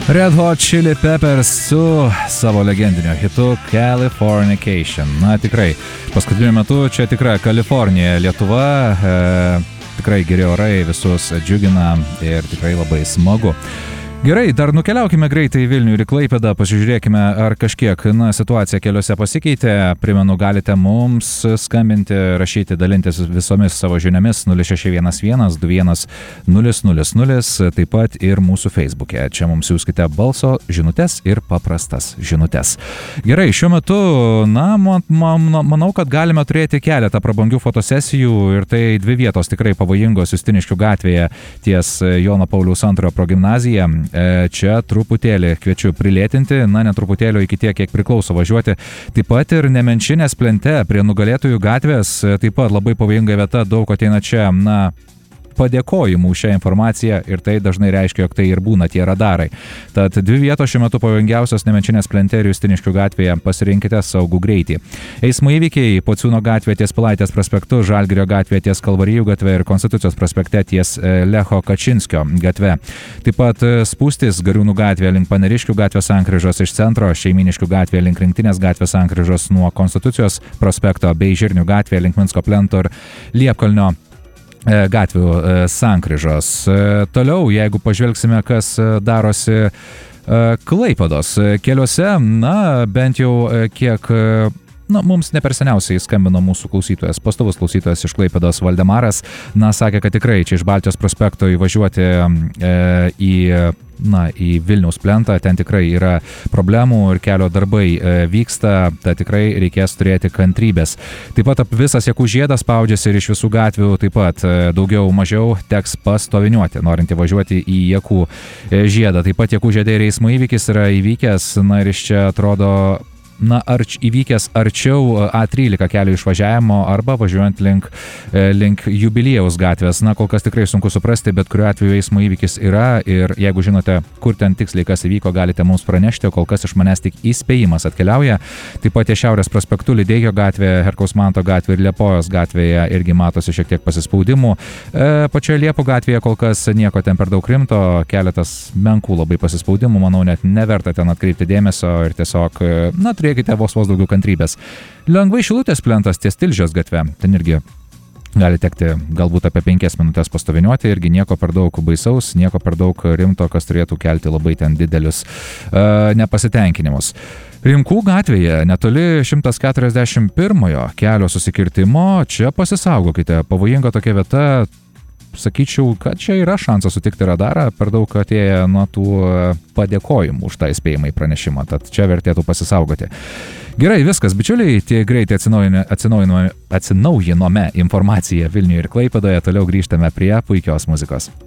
Red Hot Chili Peppers su savo legendinio hitu Californication. Na tikrai, paskutiniu metu čia tikra Kalifornija, Lietuva, tikrai geri orai visus džiugina ir tikrai labai smagu. Gerai, dar nukeliaukime greitai į Vilnių ir į Klaipėdą, pasižiūrėkime, ar kažkiek situacija keliuose pasikeitė. Primenu, galite mums skambinti, rašyti, dalintis visomis savo žiniomis 0611 21 000, taip pat ir mūsų Facebook'e. Čia mums siųskite balso žinutes ir paprastas žinutes. Gerai, šiuo metu, manau, kad galime turėti keletą prabangių fotosesijų ir tai dvi vietos tikrai pavojingos Justiniškių gatvėje ties Jono Pauliaus II progimnazija. Čia truputėlį kviečiu prilėtinti, ne truputėlį iki tiek, kiek priklauso važiuoti. Taip pat ir Nemenčinės plente prie Nugalėtojų gatvės, taip pat labai pavojinga vieta, daug ateina čia, padėkojimų šią informaciją ir tai dažnai reiškia, jog tai ir būna tie radarai. Tad dvi vietos šiuo metu pavojingiausios Nemenčinės plente ir Justiniškių gatvėje, pasirinkite saugų greitį. Eismo įvykiai Pociūno gatvėje ties Pilaitės prospektu, Žalgirio gatvėje ties Kalvarijų gatve ir Konstitucijos prospekte ties Lecho Kačinskio gatve. Taip pat spūstis Gariūnų gatvėje link Paneriškių gatvės sankryžos iš centro, Šeiminiškių gatvėje link Rinktinės gatvės sankryžos nuo Konstitucijos prospekto bei Žirnių gatvėje link Minsko plento ir Liepkalnio gatvių sankryžos. Toliau, jeigu pažvelgsime, kas darosi Klaipėdos keliuose, bent jau kiek... mums ne per seniausiai skambino mūsų klausytojas, pastovus klausytojas iš Klaipėdos Valdemaras, sakė, kad tikrai čia iš Baltijos prospekto įvažiuoti į Vilniaus plentą, ten tikrai yra problemų ir kelio darbai vyksta, tai tikrai reikės turėti kantrybės. Taip pat visas Jakų žiedas spaudžiasi ir iš visų gatvių taip pat daugiau mažiau teks pastoviniuoti, norint įvažiuoti į Jakų žiedą. Taip pat Jakų žiede ir eismo įvykis yra įvykęs, ir iš čia atrodo įvykęs arčiau A13 kelio išvažiavimo arba važiuojant link Jubiliejaus gatvės. Kol kas tikrai sunku suprasti, bet kuriuo atveju eismo įvykis yra ir jeigu žinote, kur ten tiksliai kas įvyko, galite mums pranešti, kol kas iš manęs tik įspėjimas atkeliauja. Taip pat Šiaurės prospektu Lideikio gatvėje, Herkaus Manto gatvėje ir Liepojos gatvėje irgi matosi šiek tiek pasispaudimų. Pačioje Liepų gatvėje kol kas nieko ten per daug rimto, keletas menkų labai pasispaudimų, manau, net neverta ten atkreipti dėmesio ir tiesiog, turėkite vos daugiau kantrybės. Lengvai Šilutės plentas ties Tilžės gatve, ten irgi gali tekti galbūt apie 5 minutės pastoviniuoti, irgi nieko per daug baisaus, nieko per daug rimto, kas turėtų kelti labai ten didelius nepasitenkinimus. Rimkų gatvėje, netoli 141 kelio susikirtimo, čia pasisaugokite, pavojinga tokia vieta. Sakyčiau, kad čia yra šansas sutikti radarą, per daug atėję nuo tų padėkojimų už tą įspėjimą į pranešimą, tad čia vertėtų pasisaugoti. Gerai, viskas, bičiuliai, tie greitai atsinaujinome informaciją Vilniuje ir Klaipėdoje, toliau grįžtame prie puikios muzikos.